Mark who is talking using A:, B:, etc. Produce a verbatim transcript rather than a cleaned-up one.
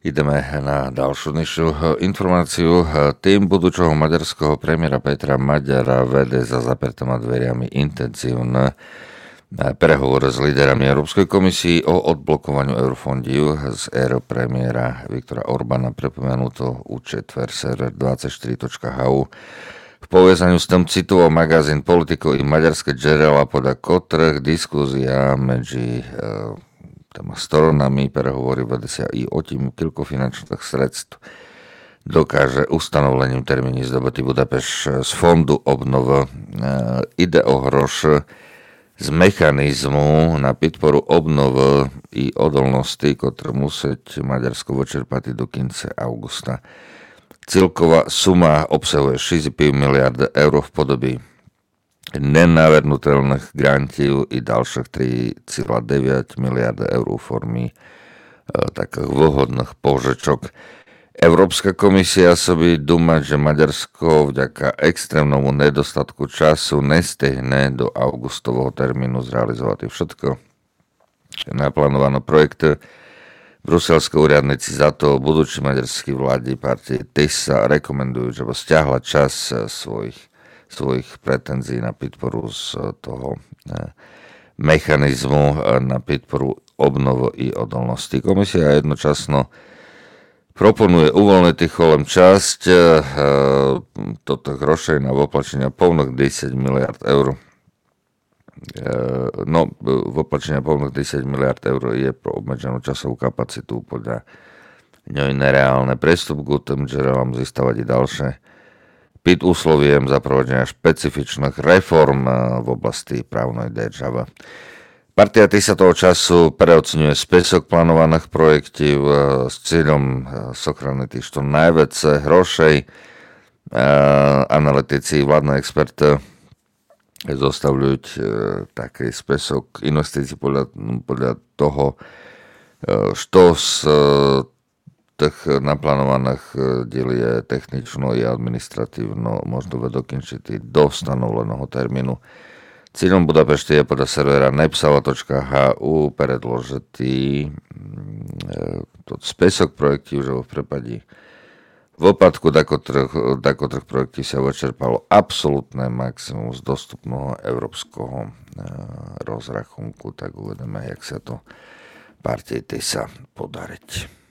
A: Ideme na ďalšiu dnešnú informáciu. Tým budúčoho maďarského premiéra Petra Maďara vede za zapretými dveriami intenzívne prehovor s líderami Európskej komisii o odblokovaní eurofondiu z éry premiéra Viktora Orbána, pripomenuto účet Verser dvadsaťštyri bodka há u. V povezaniu s tým citoval magazín Politico i maďarské džerela, podľa ktorých diskuzia medzi tými stranami prehovory vede sa i o tým, koľko finančných sredstv dokáže ustanovlením termíny zdobyti Budapešť z fondu obnov. Ide o hroš z mechanizmu na podporu obnov i odolnosti, ktoré musieť Maďarsko vyčerpať do konca augusta. Celková suma obsahuje šesť celá päť miliardy eur v podobe nenavrhnutelných grantov i ďalších tri celá deväť miliardy eur v formy e, takých vhodných požičok. Európska komisia sobie dúma, že Maďarsko vďaka extrémnemu nedostatku času nestihne do augustového termínu zrealizovať všetko naplánované projekty. Bruselské úradníci za to budúči maďarský vládní partii TISA rekomendujú, že stiahla čas svojich svojich pretenzí na podporu z toho mechanizmu na podporu obnovu i odolnosti. Komisia jednočasno proponuje uvoľniť len časť toto hrošej na voplačenia povných desať miliard eur. No, voplačenia povných desať miliard eur je pro obmedzenú časovú kapacitu podľa ňoj nereálne. Prestup k tým džerelám zístavať i ďalšie pod úsloviem zaprovedenia špecifičných reform v oblasti právnej državy. Partia TISA toho času preocenuje späsok plánovaných projektov s cieľom sochraniť týchto najviac hrošej. Analytici, vládne experty zostavľujú taký späsok investícií podľa, podľa toho, što z tých naplánovaných diel je technično i administratívno možno dokončiť do stanoveného termínu. Cílom Budapešti je podľa servera nepsala bodka há u predložitý späsok projektov, že v prípade v opadku takotrých projektov sa vyčerpalo absolútne maximum z dostupného európskeho rozrachunku, tak uvedeme, jak sa to partii TISA podariť.